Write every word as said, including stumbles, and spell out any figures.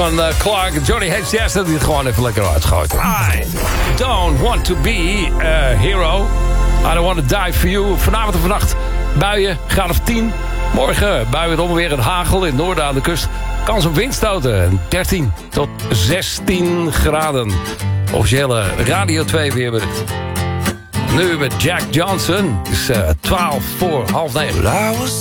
Van uh, Clark en Johnny H. Jazz dat hij het gewoon even lekker uitgooit. I don't want to be a hero. I don't want to die for you. Vanavond en vannacht buien, graad of tien. Morgen buien om weer een hagel in het noorden aan de kust. Kans op windstoten, dertien tot zestien graden. Officiële Radio twee weerbericht. Nu met Jack Johnson. Het is uh, twaalf voor half negen.